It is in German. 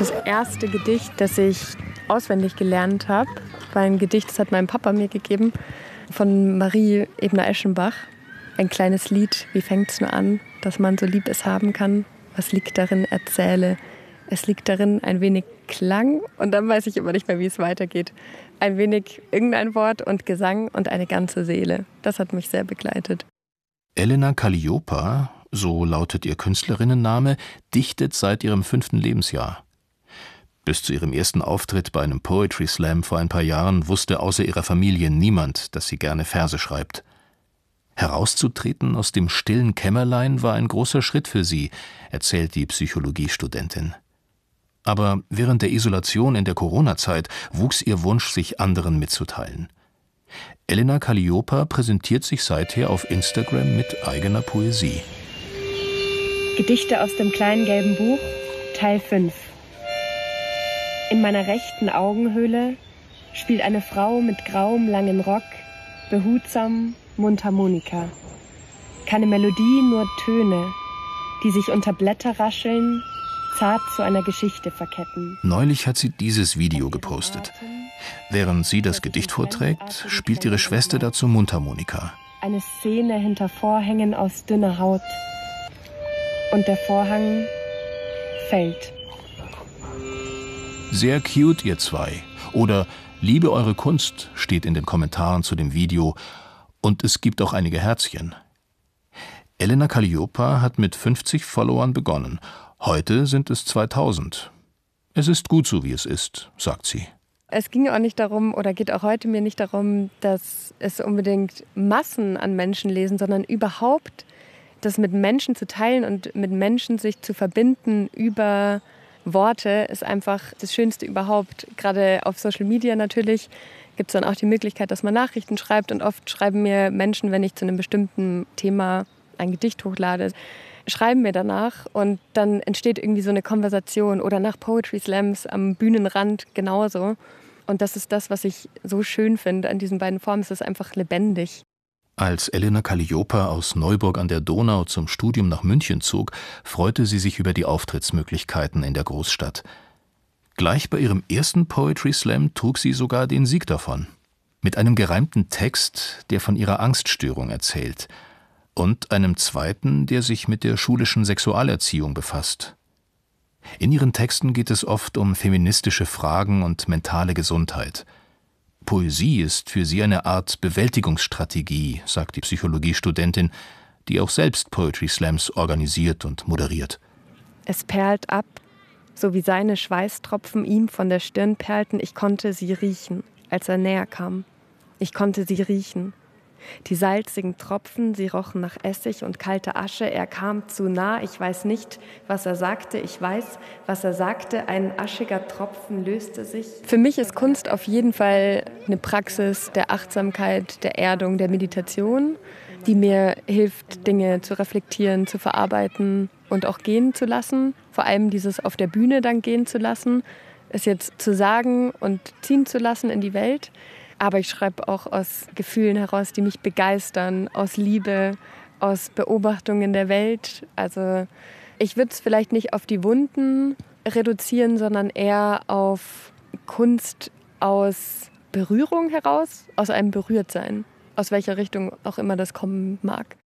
Das erste Gedicht, das ich auswendig gelernt habe, war ein Gedicht, das hat mein Papa mir gegeben, von Marie Ebner-Eschenbach. Ein kleines Lied, wie fängt's nur an, dass man so lieb es haben kann. Was liegt darin, erzähle. Es liegt darin ein wenig Klang und dann weiß ich immer nicht mehr, wie es weitergeht. Ein wenig irgendein Wort und Gesang und eine ganze Seele. Das hat mich sehr begleitet. Elena Kallioper, so lautet ihr Künstlerinnenname, dichtet seit ihrem 5. Lebensjahr. Bis zu ihrem ersten Auftritt bei einem Poetry Slam vor ein paar Jahren wusste außer ihrer Familie niemand, dass sie gerne Verse schreibt. Herauszutreten aus dem stillen Kämmerlein war ein großer Schritt für sie, erzählt die Psychologiestudentin. Aber während der Isolation in der Corona-Zeit wuchs ihr Wunsch, sich anderen mitzuteilen. Elena Kallioper präsentiert sich seither auf Instagram mit eigener Poesie. Gedichte aus dem kleinen gelben Buch, Teil 5. In meiner rechten Augenhöhle spielt eine Frau mit grauem langen Rock, behutsam Mundharmonika. Keine Melodie, nur Töne, die sich unter Blätterrascheln zart zu einer Geschichte verketten. Neulich hat sie dieses Video gepostet. Während sie das Gedicht vorträgt, spielt ihre Schwester dazu Mundharmonika. Eine Szene hinter Vorhängen aus dünner Haut. Und der Vorhang fällt. Sehr cute, ihr zwei. Oder Liebe eure Kunst steht in den Kommentaren zu dem Video. Und es gibt auch einige Herzchen. Elena Kallioper hat mit 50 Followern begonnen. Heute sind es 2000. Es ist gut so, wie es ist, sagt sie. Es ging auch nicht darum, oder geht auch heute mir nicht darum, dass es unbedingt Massen an Menschen lesen, sondern überhaupt das mit Menschen zu teilen und mit Menschen sich zu verbinden über Worte ist einfach das Schönste überhaupt. Gerade auf Social Media natürlich gibt es dann auch die Möglichkeit, dass man Nachrichten schreibt. Und oft schreiben mir Menschen, wenn ich zu einem bestimmten Thema ein Gedicht hochlade, schreiben mir danach und dann entsteht irgendwie so eine Konversation oder nach Poetry Slams am Bühnenrand genauso. Und das ist das, was ich so schön finde an diesen beiden Formen. Es ist einfach lebendig. Als Elena Kallioper aus Neuburg an der Donau zum Studium nach München zog, freute sie sich über die Auftrittsmöglichkeiten in der Großstadt. Gleich bei ihrem ersten Poetry Slam trug sie sogar den Sieg davon. Mit einem gereimten Text, der von ihrer Angststörung erzählt. Und einem zweiten, der sich mit der schulischen Sexualerziehung befasst. In ihren Texten geht es oft um feministische Fragen und mentale Gesundheit. Poesie ist für sie eine Art Bewältigungsstrategie, sagt die Psychologiestudentin, die auch selbst Poetry Slams organisiert und moderiert. Es perlt ab, so wie seine Schweißtropfen ihm von der Stirn perlten. Ich konnte sie riechen, als er näher kam. Ich konnte sie riechen. Die salzigen Tropfen, sie rochen nach Essig und kalter Asche. Er kam zu nah, ich weiß nicht, was er sagte. Ich weiß, was er sagte. Ein aschiger Tropfen löste sich. Für mich ist Kunst auf jeden Fall eine Praxis der Achtsamkeit, der Erdung, der Meditation, die mir hilft, Dinge zu reflektieren, zu verarbeiten und auch gehen zu lassen. Vor allem dieses auf der Bühne dann gehen zu lassen, es jetzt zu sagen und ziehen zu lassen in die Welt. Aber ich schreibe auch aus Gefühlen heraus, die mich begeistern, aus Liebe, aus Beobachtungen der Welt. Also ich würde es vielleicht nicht auf die Wunden reduzieren, sondern eher auf Kunst aus Berührung heraus, aus einem Berührtsein, aus welcher Richtung auch immer das kommen mag.